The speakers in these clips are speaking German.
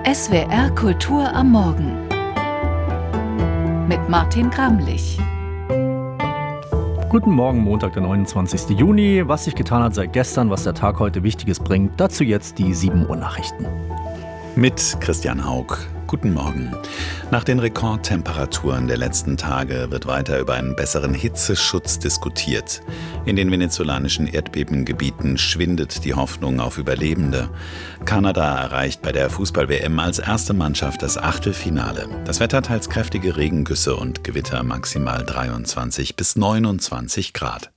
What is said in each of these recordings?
SWR Kultur am Morgen mit Martin Gramlich. Guten Morgen, Montag, der 29. Juni. Was sich getan hat seit gestern, was der Tag heute Wichtiges bringt, dazu jetzt die 7 Uhr Nachrichten. Mit Christian Haug. Guten Morgen. Nach den Rekordtemperaturen der letzten Tage wird weiter über einen besseren Hitzeschutz diskutiert. In den venezolanischen Erdbebengebieten schwindet die Hoffnung auf Überlebende. Kanada erreicht bei der Fußball-WM als erste Mannschaft das Achtelfinale. Das Wetter teils kräftige Regengüsse und Gewitter, maximal 23 bis 29 Grad.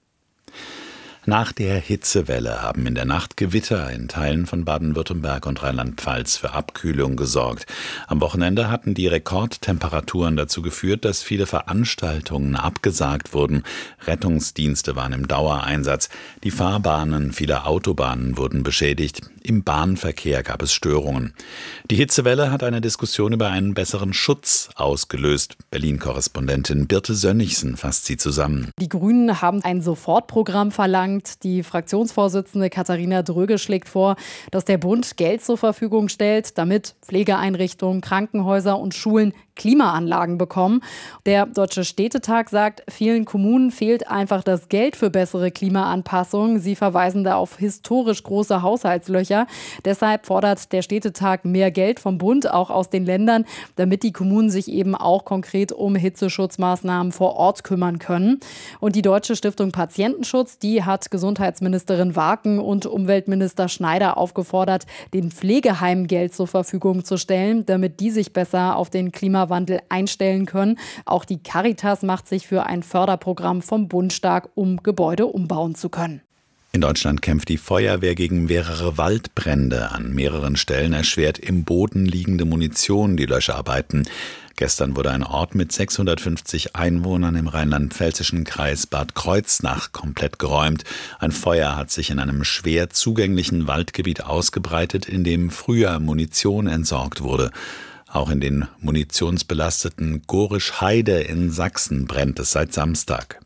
Nach der Hitzewelle haben in der Nacht Gewitter in Teilen von Baden-Württemberg und Rheinland-Pfalz für Abkühlung gesorgt. Am Wochenende hatten die Rekordtemperaturen dazu geführt, dass viele Veranstaltungen abgesagt wurden. Rettungsdienste waren im Dauereinsatz. Die Fahrbahnen vieler Autobahnen wurden beschädigt. Im Bahnverkehr gab es Störungen. Die Hitzewelle hat eine Diskussion über einen besseren Schutz ausgelöst. Berlin-Korrespondentin Birte Sönnigsen fasst sie zusammen. Die Grünen haben ein Sofortprogramm verlangt. Die Fraktionsvorsitzende Katharina Dröge schlägt vor, dass der Bund Geld zur Verfügung stellt, damit Pflegeeinrichtungen, Krankenhäuser und Schulen Klimaanlagen bekommen. Der Deutsche Städtetag sagt, vielen Kommunen fehlt einfach das Geld für bessere Klimaanpassungen. Sie verweisen da auf historisch große Haushaltslöcher. Deshalb fordert der Städtetag mehr Geld vom Bund, auch aus den Ländern, damit die Kommunen sich eben auch konkret um Hitzeschutzmaßnahmen vor Ort kümmern können. Und die Deutsche Stiftung Patientenschutz, die hat Gesundheitsministerin Warken und Umweltminister Schneider aufgefordert, den Pflegeheimen Geld zur Verfügung zu stellen, damit die sich besser auf den Klimawandel einstellen können. Auch die Caritas macht sich für ein Förderprogramm vom Bund stark, um Gebäude umbauen zu können. In Deutschland kämpft die Feuerwehr gegen mehrere Waldbrände. An mehreren Stellen erschwert im Boden liegende Munition die Löscharbeiten. Gestern wurde ein Ort mit 650 Einwohnern im rheinland-pfälzischen Kreis Bad Kreuznach komplett geräumt. Ein Feuer hat sich in einem schwer zugänglichen Waldgebiet ausgebreitet, in dem früher Munition entsorgt wurde. Auch in den munitionsbelasteten Gorisch-Heide in Sachsen brennt es seit Samstag.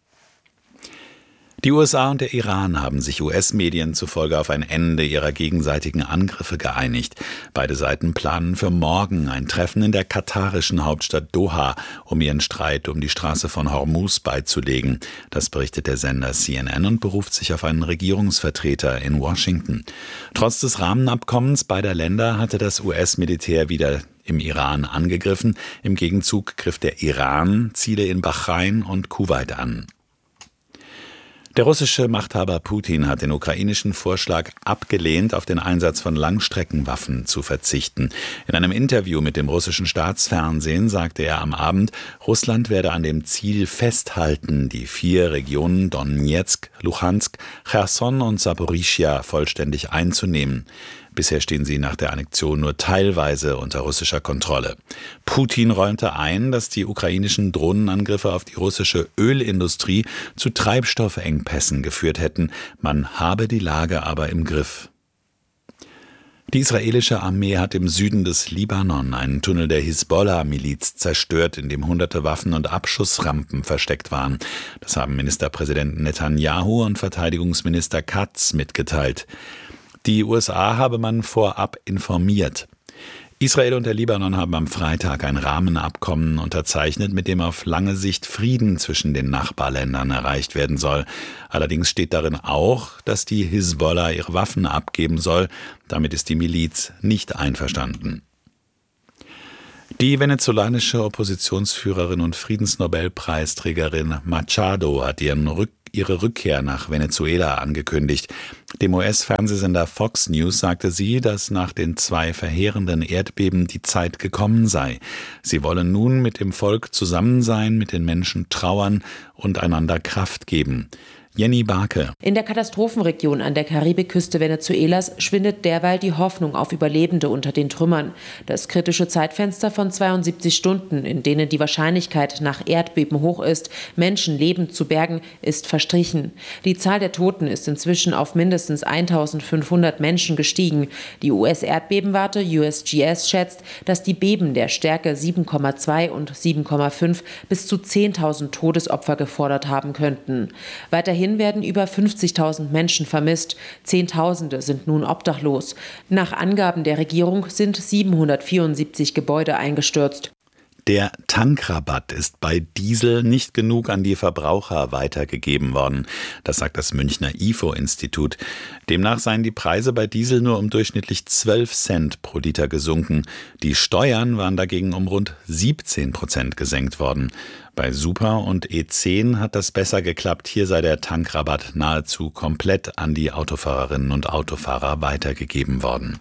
Die USA und der Iran haben sich US-Medien zufolge auf ein Ende ihrer gegenseitigen Angriffe geeinigt. Beide Seiten planen für morgen ein Treffen in der katarischen Hauptstadt Doha, um ihren Streit um die Straße von Hormuz beizulegen. Das berichtet der Sender CNN und beruft sich auf einen Regierungsvertreter in Washington. Trotz des Rahmenabkommens beider Länder hatte das US-Militär wieder im Iran angegriffen. Im Gegenzug griff der Iran Ziele in Bahrain und Kuwait an. Der russische Machthaber Putin hat den ukrainischen Vorschlag abgelehnt, auf den Einsatz von Langstreckenwaffen zu verzichten. In einem Interview mit dem russischen Staatsfernsehen sagte er am Abend, Russland werde an dem Ziel festhalten, die 4 Regionen Donezk, Luhansk, Cherson und Saporischschja vollständig einzunehmen. Bisher stehen sie nach der Annexion nur teilweise unter russischer Kontrolle. Putin räumte ein, dass die ukrainischen Drohnenangriffe auf die russische Ölindustrie zu Treibstoffengpässen geführt hätten. Man habe die Lage aber im Griff. Die israelische Armee hat im Süden des Libanon einen Tunnel der Hisbollah-Miliz zerstört, in dem hunderte Waffen und Abschussrampen versteckt waren. Das haben Ministerpräsident Netanyahu und Verteidigungsminister Katz mitgeteilt. Die USA habe man vorab informiert. Israel und der Libanon haben am Freitag ein Rahmenabkommen unterzeichnet, mit dem auf lange Sicht Frieden zwischen den Nachbarländern erreicht werden soll. Allerdings steht darin auch, dass die Hisbollah ihre Waffen abgeben soll. Damit ist die Miliz nicht einverstanden. Die venezolanische Oppositionsführerin und Friedensnobelpreisträgerin Machado hat ihre Rückkehr nach Venezuela angekündigt. Dem US-Fernsehsender Fox News sagte sie, dass nach den 2 verheerenden Erdbeben die Zeit gekommen sei. Sie wolle nun mit dem Volk zusammen sein, mit den Menschen trauern und einander Kraft geben. Jenny Barke. In der Katastrophenregion an der Karibikküste Venezuelas schwindet derweil die Hoffnung auf Überlebende unter den Trümmern. Das kritische Zeitfenster von 72 Stunden, in denen die Wahrscheinlichkeit nach Erdbeben hoch ist, Menschen lebend zu bergen, ist verstrichen. Die Zahl der Toten ist inzwischen auf mindestens 1.500 Menschen gestiegen. Die US-Erdbebenwarte USGS schätzt, dass die Beben der Stärke 7,2 und 7,5 bis zu 10.000 Todesopfer gefordert haben könnten. Weiterhin dahin werden über 50.000 Menschen vermisst. Zehntausende sind nun obdachlos. Nach Angaben der Regierung sind 774 Gebäude eingestürzt. Der Tankrabatt ist bei Diesel nicht genug an die Verbraucher weitergegeben worden. Das sagt das Münchner IFO-Institut. Demnach seien die Preise bei Diesel nur um durchschnittlich 12 Cent pro Liter gesunken. Die Steuern waren dagegen um rund 17% gesenkt worden. Bei Super und E10 hat das besser geklappt. Hier sei der Tankrabatt nahezu komplett an die Autofahrerinnen und Autofahrer weitergegeben worden.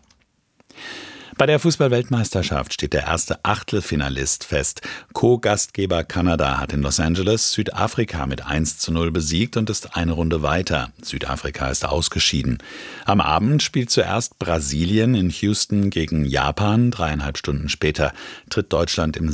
Bei der Fußball-Weltmeisterschaft steht der erste Achtelfinalist fest. Co-Gastgeber Kanada hat in Los Angeles Südafrika mit 1:0 besiegt und ist eine Runde weiter. Südafrika ist ausgeschieden. Am Abend spielt zuerst Brasilien in Houston gegen Japan. 3,5 Stunden später tritt Deutschland im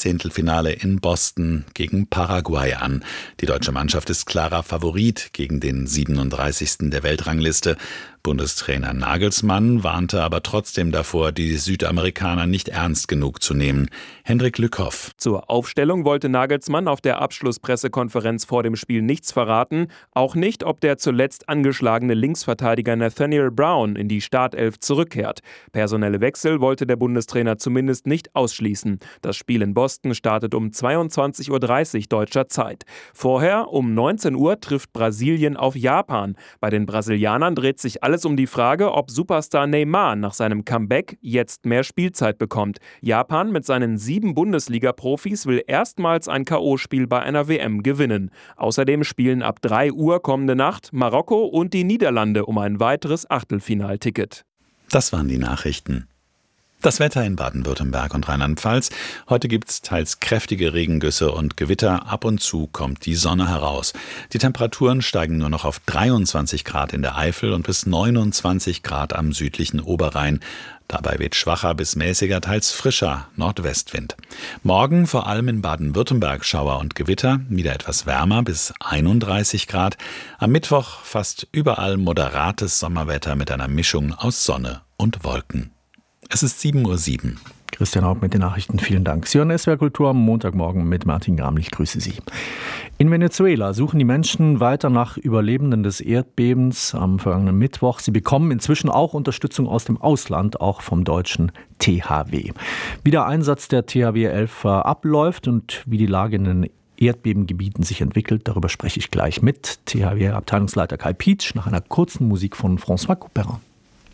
16. in Boston gegen Paraguay an. Die deutsche Mannschaft ist klarer Favorit gegen den 37. der Weltrangliste. Bundestrainer Nagelsmann warnte aber trotzdem davor, die Südamerikaner nicht ernst genug zu nehmen. Hendrik Lückhoff. Zur Aufstellung wollte Nagelsmann auf der Abschlusspressekonferenz vor dem Spiel nichts verraten. Auch nicht, ob der zuletzt angeschlagene Linksverteidiger Nathaniel Brown in die Startelf zurückkehrt. Personelle Wechsel wollte der Bundestrainer zumindest nicht ausschließen. Das Spiel in Boston startet um 22:30 Uhr deutscher Zeit. Vorher um 19 Uhr trifft Brasilien auf Japan. Bei den Brasilianern dreht sich alles um die Frage, ob Superstar Neymar nach seinem Comeback jetzt mehr Spielzeit bekommt. Japan mit seinen 7 Bundesliga-Profis will erstmals ein K.O.-Spiel bei einer WM gewinnen. Außerdem spielen ab 3 Uhr kommende Nacht Marokko und die Niederlande um ein weiteres Achtelfinalticket. Das waren die Nachrichten. Das Wetter in Baden-Württemberg und Rheinland-Pfalz. Heute gibt's teils kräftige Regengüsse und Gewitter. Ab und zu kommt die Sonne heraus. Die Temperaturen steigen nur noch auf 23 Grad in der Eifel und bis 29 Grad am südlichen Oberrhein. Dabei weht schwacher bis mäßiger, teils frischer Nordwestwind. Morgen vor allem in Baden-Württemberg Schauer und Gewitter, wieder etwas wärmer bis 31 Grad. Am Mittwoch fast überall moderates Sommerwetter mit einer Mischung aus Sonne und Wolken. Es ist 7:07 Uhr. Christian Haupt mit den Nachrichten. Vielen Dank. Sie hören SWR Kultur am Montagmorgen mit Martin Graml. Ich grüße Sie. In Venezuela suchen die Menschen weiter nach Überlebenden des Erdbebens am vergangenen Mittwoch. Sie bekommen inzwischen auch Unterstützung aus dem Ausland, auch vom deutschen THW. Wie der Einsatz der THW 11 abläuft und wie die Lage in den Erdbebengebieten sich entwickelt, darüber spreche ich gleich mit THW-Abteilungsleiter Kai Pietsch nach einer kurzen Musik von François Couperin.